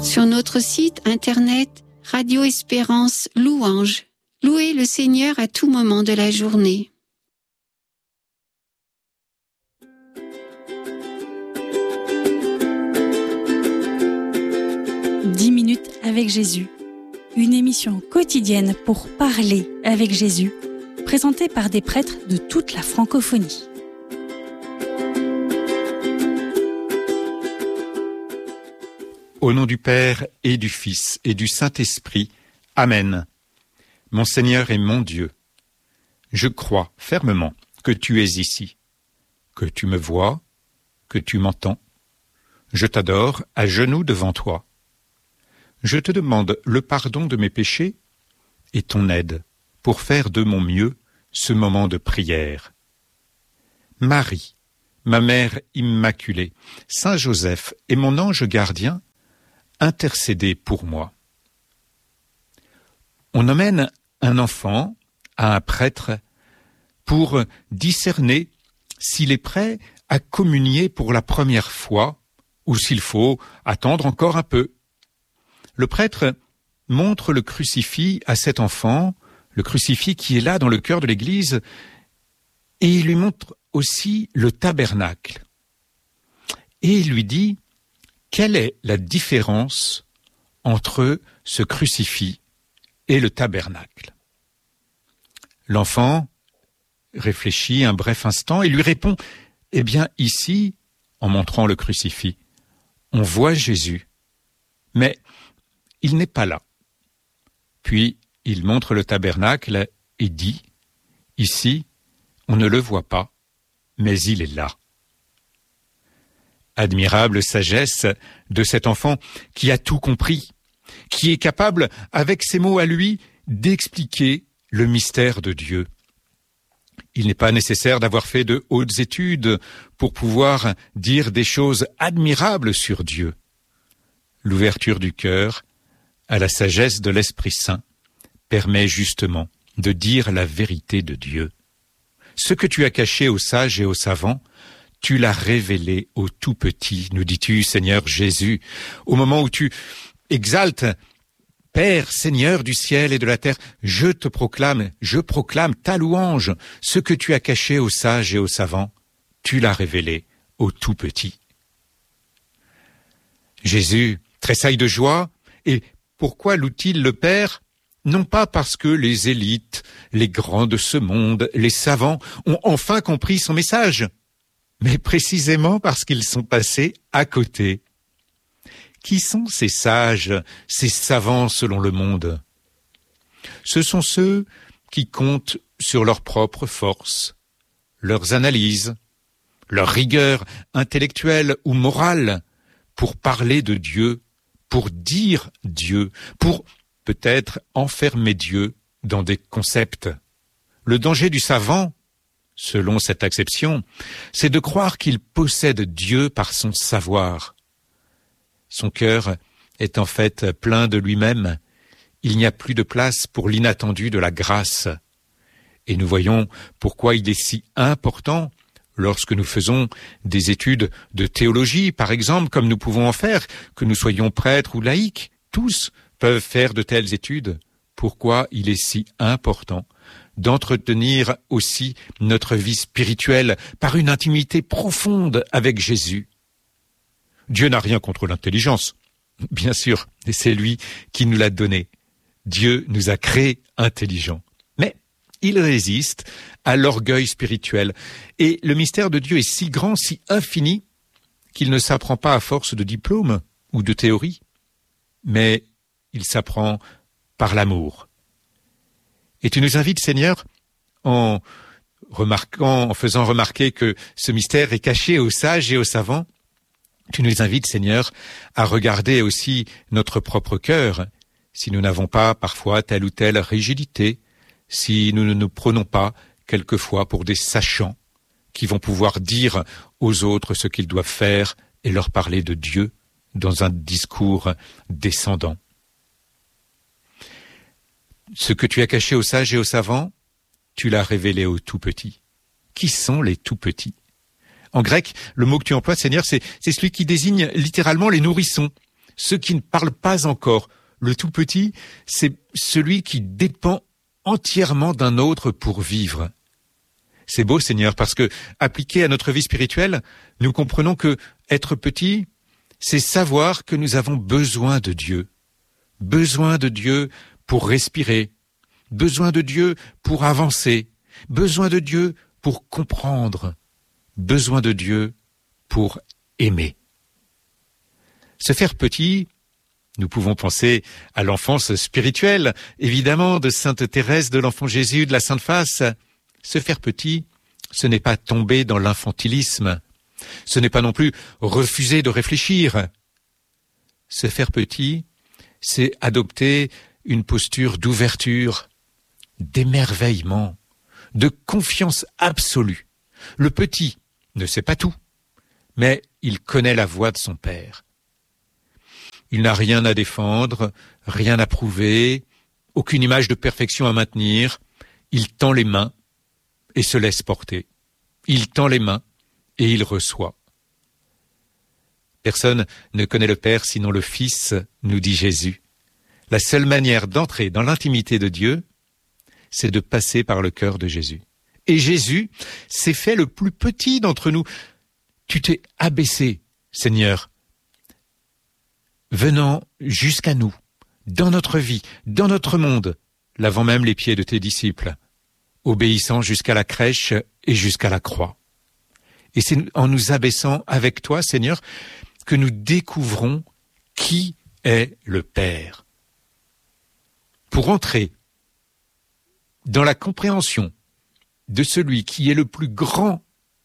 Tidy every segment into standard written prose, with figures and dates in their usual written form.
Sur notre site internet Radio Espérance Louange, louez le Seigneur à tout moment de la journée. Dix minutes avec Jésus. Une émission quotidienne pour parler avec Jésus, présentée par des prêtres de toute la francophonie. Au nom du Père et du Fils et du Saint-Esprit. Amen. Mon Seigneur et mon Dieu, je crois fermement que tu es ici, que tu me vois, que tu m'entends. Je t'adore à genoux devant toi. Je te demande le pardon de mes péchés et ton aide pour faire de mon mieux ce moment de prière. Marie, ma mère immaculée, Saint Joseph et mon ange gardien, intercédez pour moi. On emmène un enfant à un prêtre pour discerner s'il est prêt à communier pour la première fois ou s'il faut attendre encore un peu. Le prêtre montre le crucifix à cet enfant, le crucifix qui est là dans le cœur de l'Église, et il lui montre aussi le tabernacle. Et il lui dit: quelle est la différence entre ce crucifix et le tabernacle? L'enfant réfléchit un bref instant et lui répond: eh bien ici, en montrant le crucifix, on voit Jésus, mais il n'est pas là. Puis il montre le tabernacle et dit: ici, on ne le voit pas, mais il est là. Admirable sagesse de cet enfant qui a tout compris, qui est capable, avec ses mots à lui, d'expliquer le mystère de Dieu. Il n'est pas nécessaire d'avoir fait de hautes études pour pouvoir dire des choses admirables sur Dieu. L'ouverture du cœur à la sagesse de l'Esprit Saint permet justement de dire la vérité de Dieu. Ce que tu as caché aux sages et aux savants, tu l'as révélé aux tout petits, nous dis-tu, Seigneur Jésus, au moment où tu exaltes, Père, Seigneur du ciel et de la terre, je proclame ta louange. Ce que tu as caché aux sages et aux savants, tu l'as révélé aux tout petits. Jésus tressaille de joie, et pourquoi loue-t-il le Père? Non pas parce que les élites, les grands de ce monde, les savants ont enfin compris son message, mais précisément parce qu'ils sont passés à côté. Qui sont ces sages, ces savants selon le monde? Ce sont ceux qui comptent sur leur propre force, leurs analyses, leur rigueur intellectuelle ou morale pour parler de Dieu, pour dire Dieu, pour peut-être enfermer Dieu dans des concepts. Le danger du savant, selon cette acception, c'est de croire qu'il possède Dieu par son savoir. Son cœur est en fait plein de lui-même. Il n'y a plus de place pour l'inattendu de la grâce. Et nous voyons pourquoi il est si important, lorsque nous faisons des études de théologie, par exemple, comme nous pouvons en faire, que nous soyons prêtres ou laïcs, tous peuvent faire de telles études. Pourquoi il est si important d'entretenir aussi notre vie spirituelle par une intimité profonde avec Jésus. Dieu n'a rien contre l'intelligence, bien sûr, et c'est lui qui nous l'a donnée. Dieu nous a créés intelligents, mais il résiste à l'orgueil spirituel. Et le mystère de Dieu est si grand, si infini, qu'il ne s'apprend pas à force de diplômes ou de théories, mais il s'apprend par l'amour. Et tu nous invites, Seigneur, en faisant remarquer que ce mystère est caché aux sages et aux savants, tu nous invites, Seigneur, à regarder aussi notre propre cœur, si nous n'avons pas parfois telle ou telle rigidité, si nous ne nous prenons pas quelquefois pour des sachants qui vont pouvoir dire aux autres ce qu'ils doivent faire et leur parler de Dieu dans un discours descendant. Ce que tu as caché aux sages et aux savants, tu l'as révélé aux tout petits. Qui sont les tout petits? En grec, le mot que tu emploies, Seigneur, c'est celui qui désigne littéralement les nourrissons, ceux qui ne parlent pas encore. Le tout petit, c'est celui qui dépend entièrement d'un autre pour vivre. C'est beau, Seigneur, parce que, appliqué à notre vie spirituelle, nous comprenons que être petit, c'est savoir que nous avons besoin de Dieu. Besoin de Dieu pour respirer, besoin de Dieu pour avancer, besoin de Dieu pour comprendre, besoin de Dieu pour aimer. Se faire petit, nous pouvons penser à l'enfance spirituelle, évidemment, de Sainte Thérèse de l'Enfant Jésus, de la Sainte Face. Se faire petit, ce n'est pas tomber dans l'infantilisme, ce n'est pas non plus refuser de réfléchir. Se faire petit, c'est adopter une posture d'ouverture, d'émerveillement, de confiance absolue. Le petit ne sait pas tout, mais il connaît la voix de son Père. Il n'a rien à défendre, rien à prouver, aucune image de perfection à maintenir. Il tend les mains et se laisse porter. Il tend les mains et il reçoit. Personne ne connaît le Père sinon le Fils, nous dit Jésus. La seule manière d'entrer dans l'intimité de Dieu, c'est de passer par le cœur de Jésus. Et Jésus s'est fait le plus petit d'entre nous. Tu t'es abaissé, Seigneur, venant jusqu'à nous, dans notre vie, dans notre monde, lavant même les pieds de tes disciples, obéissant jusqu'à la crèche et jusqu'à la croix. Et c'est en nous abaissant avec toi, Seigneur, que nous découvrons qui est le Père. Pour entrer dans la compréhension de celui qui est le plus grand,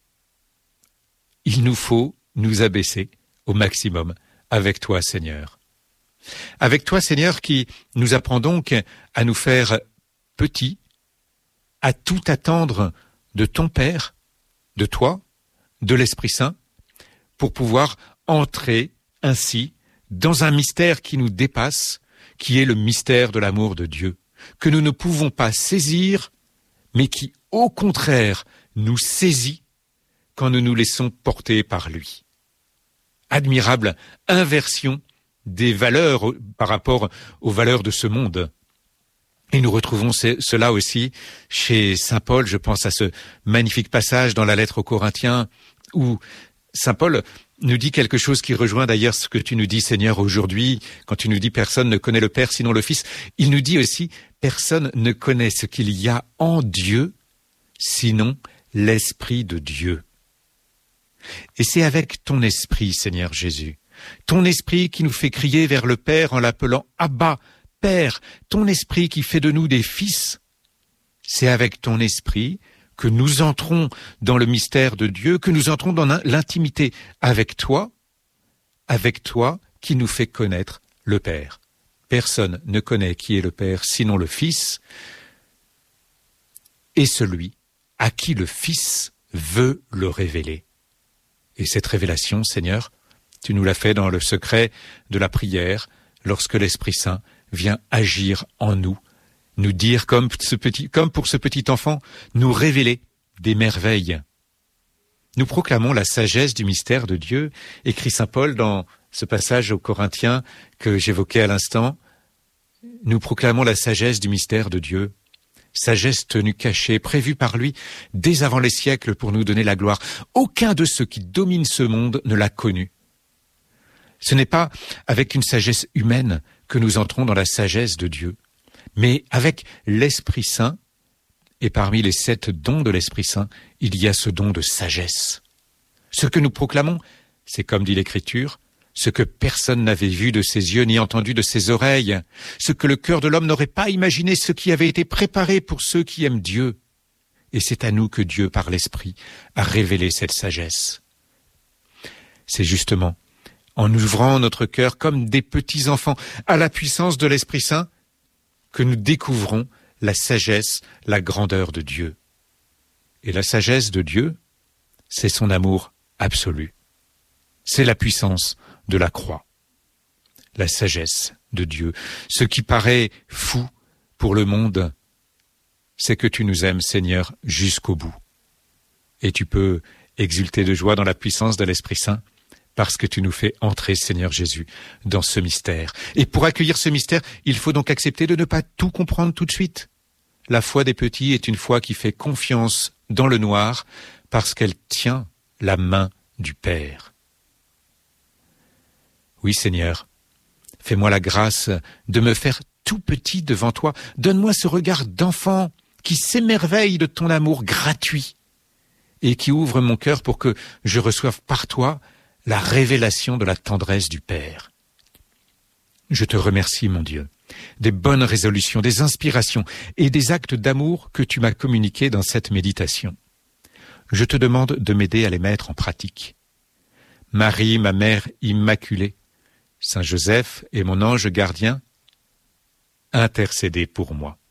il nous faut nous abaisser au maximum avec toi, Seigneur. Avec toi, Seigneur, qui nous apprend donc à nous faire petits, à tout attendre de ton Père, de toi, de l'Esprit Saint, pour pouvoir entrer ainsi dans un mystère qui nous dépasse, qui est le mystère de l'amour de Dieu, que nous ne pouvons pas saisir, mais qui, au contraire, nous saisit quand nous nous laissons porter par lui. Admirable inversion des valeurs par rapport aux valeurs de ce monde. Et nous retrouvons cela aussi chez saint Paul. Je pense à ce magnifique passage dans la lettre aux Corinthiens où saint Paul nous dit quelque chose qui rejoint d'ailleurs ce que tu nous dis, Seigneur, aujourd'hui, quand tu nous dis « Personne ne connaît le Père sinon le Fils ». Il nous dit aussi « Personne ne connaît ce qu'il y a en Dieu sinon l'Esprit de Dieu ». Et c'est avec ton Esprit, Seigneur Jésus, ton Esprit qui nous fait crier vers le Père en l'appelant « Abba, Père », ton Esprit qui fait de nous des fils. C'est avec ton Esprit que nous entrons dans le mystère de Dieu, que nous entrons dans l'intimité avec toi qui nous fait connaître le Père. Personne ne connaît qui est le Père sinon le Fils et celui à qui le Fils veut le révéler. Et cette révélation, Seigneur, tu nous l'as fait dans le secret de la prière, lorsque l'Esprit Saint vient agir en nous, nous dire comme pour ce petit enfant, nous révéler des merveilles. Nous proclamons la sagesse du mystère de Dieu, écrit saint Paul dans ce passage aux Corinthiens que j'évoquais à l'instant. Nous proclamons la sagesse du mystère de Dieu, sagesse tenue cachée, prévue par lui dès avant les siècles pour nous donner la gloire. Aucun de ceux qui dominent ce monde ne l'a connue. Ce n'est pas avec une sagesse humaine que nous entrons dans la sagesse de Dieu, mais avec l'Esprit Saint, et parmi les 7 dons de l'Esprit Saint, il y a ce don de sagesse. Ce que nous proclamons, c'est comme dit l'Écriture, ce que personne n'avait vu de ses yeux ni entendu de ses oreilles, ce que le cœur de l'homme n'aurait pas imaginé, ce qui avait été préparé pour ceux qui aiment Dieu. Et c'est à nous que Dieu, par l'Esprit, a révélé cette sagesse. C'est justement en ouvrant notre cœur comme des petits enfants à la puissance de l'Esprit Saint que nous découvrons la sagesse, la grandeur de Dieu. Et la sagesse de Dieu, c'est son amour absolu. C'est la puissance de la croix. La sagesse de Dieu. Ce qui paraît fou pour le monde, c'est que tu nous aimes, Seigneur, jusqu'au bout. Et tu peux exulter de joie dans la puissance de l'Esprit Saint, parce que tu nous fais entrer, Seigneur Jésus, dans ce mystère. Et pour accueillir ce mystère, il faut donc accepter de ne pas tout comprendre tout de suite. La foi des petits est une foi qui fait confiance dans le noir parce qu'elle tient la main du Père. Oui, Seigneur, fais-moi la grâce de me faire tout petit devant toi. Donne-moi ce regard d'enfant qui s'émerveille de ton amour gratuit et qui ouvre mon cœur pour que je reçoive par toi la révélation de la tendresse du Père. Je te remercie, mon Dieu, des bonnes résolutions, des inspirations et des actes d'amour que tu m'as communiqués dans cette méditation. Je te demande de m'aider à les mettre en pratique. Marie, ma mère immaculée, Saint Joseph et mon ange gardien, intercédez pour moi.